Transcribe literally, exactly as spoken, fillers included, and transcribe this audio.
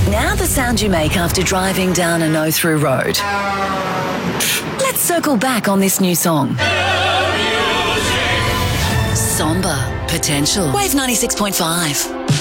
Now the sound you make after driving down a no-through road. Let's circle back on this new song. Somber Potential. Wave ninety-six point five.